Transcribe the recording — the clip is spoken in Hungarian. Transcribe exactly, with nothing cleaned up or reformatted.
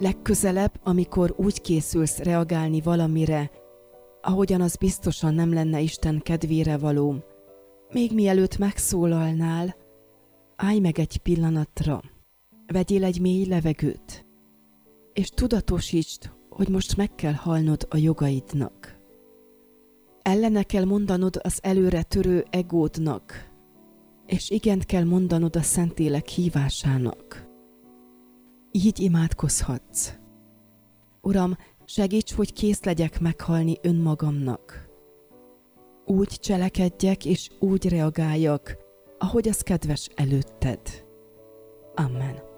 Legközelebb, amikor úgy készülsz reagálni valamire, ahogyan az biztosan nem lenne Isten kedvére való, még mielőtt megszólalnál, állj meg egy pillanatra, vegyél egy mély levegőt, és tudatosítsd, hogy most meg kell halnod a jogaidnak. Ellene kell mondanod az előre törő egódnak, és igent kell mondanod a Szentlélek hívásának. Így imádkozhatsz. Uram, segíts, hogy kész legyek meghalni önmagamnak. Úgy cselekedjek és úgy reagáljak, ahogy az kedves előtted. Amen.